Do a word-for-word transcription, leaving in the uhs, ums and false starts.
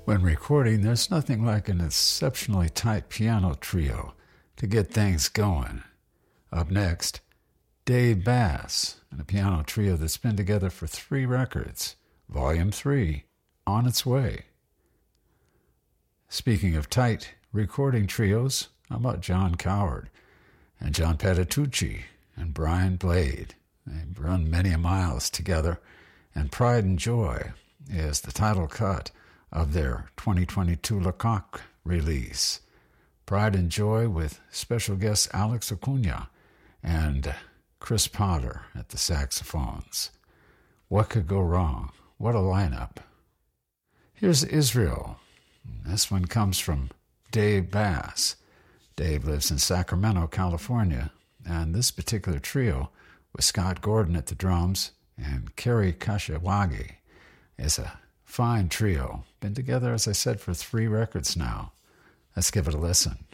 When recording, there's nothing like an exceptionally tight piano trio to get things going. Up next, Dave Bass and a piano trio that's been together for three records, Volume three, On Its Way. Speaking of tight recording trios, how about John Coward and John Patitucci and Brian Blade? They've run many miles together, and Pride and Joy is the title cut of their twenty twenty-two Lecoq release. Pride and Joy with special guests Alex Acuna and Chris Potter at the saxophones. What could go wrong? What a lineup. Here's Israel. This one comes from Dave Bass. Dave lives in Sacramento, California, and this particular trio with Scott Gordon at the drums and Kerry Kashiwagi is a fine trio. Been together, as I said, for three records now. Let's give it a listen.